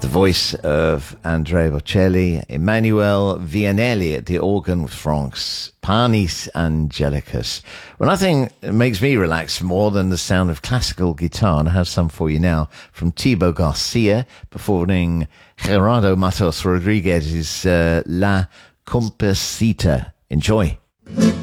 The voice of Andrea Bocelli, Emanuele Vianelli at the organ with Franck's Panis Angelicus. Well, nothing makes me relax more than the sound of classical guitar, and I have some for you now from Thibaut Garcia performing Gerardo Matos Rodriguez's La Compasita. Enjoy.